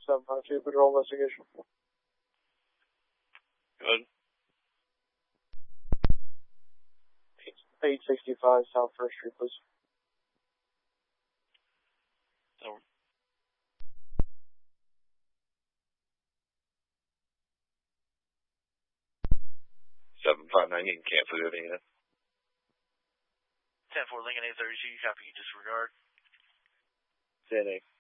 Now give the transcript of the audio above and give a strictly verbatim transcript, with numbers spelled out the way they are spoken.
seven five two, patrol investigation. Good. eight sixty-five South First Street, please. Over. seven five nine, you can cancel it in. ten four Lincoln eight thirty-two, copy, disregard. ten eight.